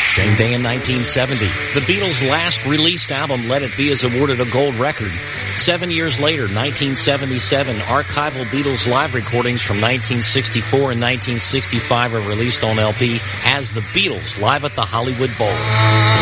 Same day in 1970, the Beatles' last released album, Let It Be, is awarded a gold record. 7 years later, 1977, archival Beatles live recordings from 1964 and 1965 are released on LP as the Beatles Live at the Hollywood Bowl.